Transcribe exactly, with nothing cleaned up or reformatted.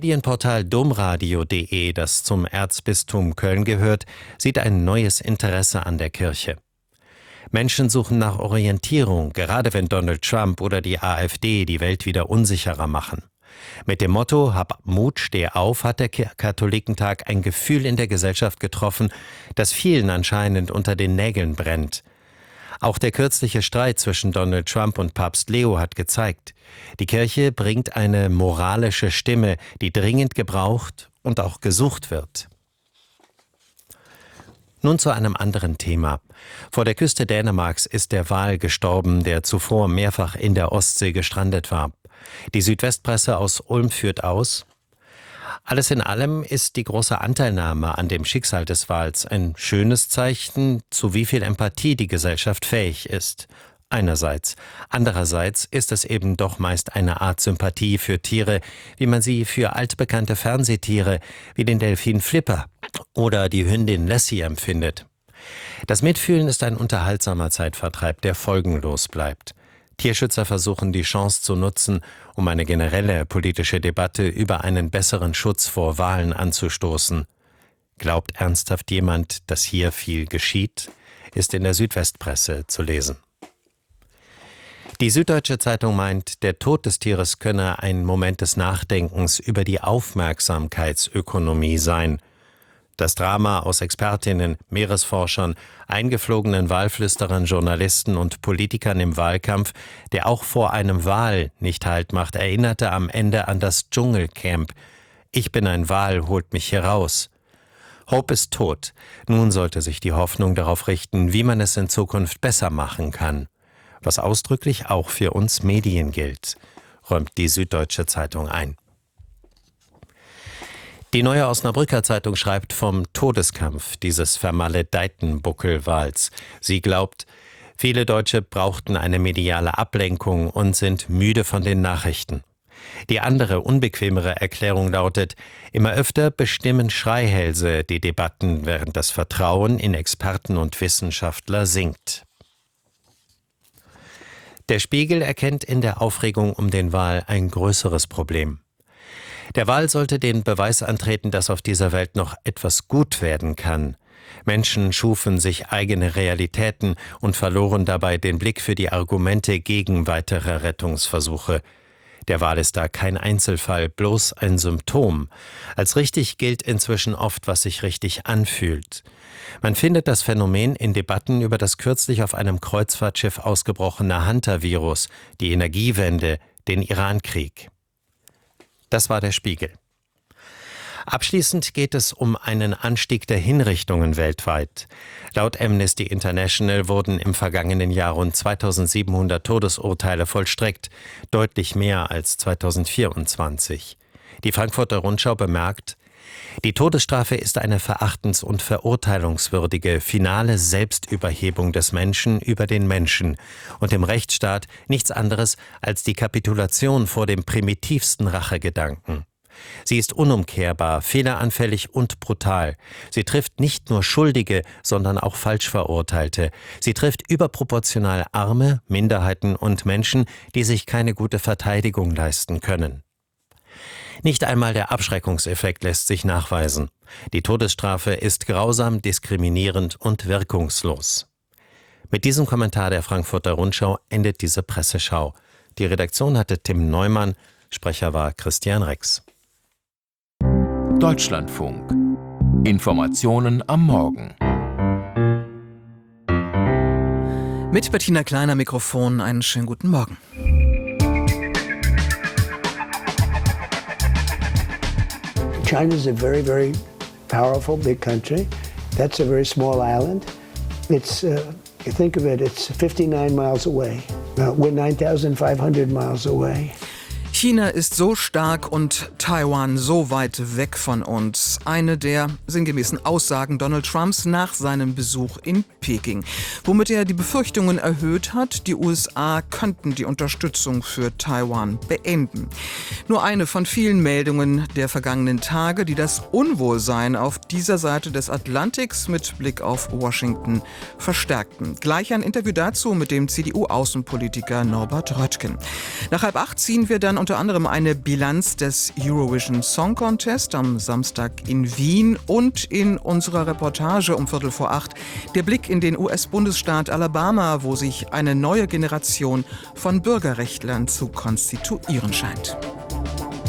Medienportal domradio punkt de, das zum Erzbistum Köln gehört, sieht ein neues Interesse an der Kirche. Menschen suchen nach Orientierung, gerade wenn Donald Trump oder die AfD die Welt wieder unsicherer machen. Mit dem Motto „Hab Mut, steh auf" hat der Katholikentag ein Gefühl in der Gesellschaft getroffen, das vielen anscheinend unter den Nägeln brennt. Auch der kürzliche Streit zwischen Donald Trump und Papst Leo hat gezeigt, die Kirche bringt eine moralische Stimme, die dringend gebraucht und auch gesucht wird. Nun zu einem anderen Thema. Vor der Küste Dänemarks ist der Wal gestorben, der zuvor mehrfach in der Ostsee gestrandet war. Die Südwestpresse aus Ulm führt aus: Alles in allem ist die große Anteilnahme an dem Schicksal des Wals ein schönes Zeichen, zu wie viel Empathie die Gesellschaft fähig ist. Einerseits. Andererseits ist es eben doch meist eine Art Sympathie für Tiere, wie man sie für altbekannte Fernsehtiere wie den Delfin Flipper oder die Hündin Lassie empfindet. Das Mitfühlen ist ein unterhaltsamer Zeitvertreib, der folgenlos bleibt. Tierschützer versuchen die Chance zu nutzen, um eine generelle politische Debatte über einen besseren Schutz vor Walen anzustoßen. Glaubt ernsthaft jemand, dass hier viel geschieht? Ist in der Südwestpresse zu lesen. Die Süddeutsche Zeitung meint, der Tod des Tieres könne ein Moment des Nachdenkens über die Aufmerksamkeitsökonomie sein. Das Drama aus Expertinnen, Meeresforschern, eingeflogenen Walflüsterern, Journalisten und Politikern im Wahlkampf, der auch vor einem Wal nicht Halt macht, erinnerte am Ende an das Dschungelcamp. Ich bin ein Wal, holt mich hier raus. Hope ist tot. Nun sollte sich die Hoffnung darauf richten, wie man es in Zukunft besser machen kann. Was ausdrücklich auch für uns Medien gilt, räumt die Süddeutsche Zeitung ein. Die Neue Osnabrücker Zeitung schreibt vom Todeskampf dieses vermaledeiten Buckelwals. Sie glaubt, viele Deutsche brauchten eine mediale Ablenkung und sind müde von den Nachrichten. Die andere, unbequemere Erklärung lautet, immer öfter bestimmen Schreihälse die Debatten, während das Vertrauen in Experten und Wissenschaftler sinkt. Der Spiegel erkennt in der Aufregung um den Wal ein größeres Problem. Der Wal sollte den Beweis antreten, dass auf dieser Welt noch etwas gut werden kann. Menschen schufen sich eigene Realitäten und verloren dabei den Blick für die Argumente gegen weitere Rettungsversuche. Der Wal ist da kein Einzelfall, bloß ein Symptom. Als richtig gilt inzwischen oft, was sich richtig anfühlt. Man findet das Phänomen in Debatten über das kürzlich auf einem Kreuzfahrtschiff ausgebrochene Hunter-Virus, die Energiewende, den Irankrieg. Das war der Spiegel. Abschließend geht es um einen Anstieg der Hinrichtungen weltweit. Laut Amnesty International wurden im vergangenen Jahr rund zweitausendsiebenhundert Todesurteile vollstreckt, deutlich mehr als zweitausendvierundzwanzig. Die Frankfurter Rundschau bemerkt, die Todesstrafe ist eine verachtens- und verurteilungswürdige, finale Selbstüberhebung des Menschen über den Menschen und im Rechtsstaat nichts anderes als die Kapitulation vor dem primitivsten Rachegedanken. Sie ist unumkehrbar, fehleranfällig und brutal. Sie trifft nicht nur Schuldige, sondern auch Falschverurteilte. Sie trifft überproportional Arme, Minderheiten und Menschen, die sich keine gute Verteidigung leisten können. Nicht einmal der Abschreckungseffekt lässt sich nachweisen. Die Todesstrafe ist grausam, diskriminierend und wirkungslos. Mit diesem Kommentar der Frankfurter Rundschau endet diese Presseschau. Die Redaktion hatte Tim Neumann, Sprecher war Christian Rex. Deutschlandfunk. Informationen am Morgen. Mit Bettina Kleiner Mikrofon, einen schönen guten Morgen. China is a very, very powerful, big country. That's a very small island. It's, uh, you think of it, it's fifty-nine miles away. Uh, we're nine thousand five hundred miles away. China ist so stark und Taiwan so weit weg von uns. Eine der sinngemäßen Aussagen Donald Trumps nach seinem Besuch in Peking, womit er die Befürchtungen erhöht hat, die U S A könnten die Unterstützung für Taiwan beenden. Nur eine von vielen Meldungen der vergangenen Tage, die das Unwohlsein auf dieser Seite des Atlantiks mit Blick auf Washington verstärkten. Gleich ein Interview dazu mit dem C D U-Außenpolitiker Norbert Röttgen. Nach halb acht ziehen wir dann unter unter anderem eine Bilanz des Eurovision Song Contest am Samstag in Wien und in unserer Reportage um Viertel vor acht der Blick in den U S-Bundesstaat Alabama, wo sich eine neue Generation von Bürgerrechtlern zu konstituieren scheint.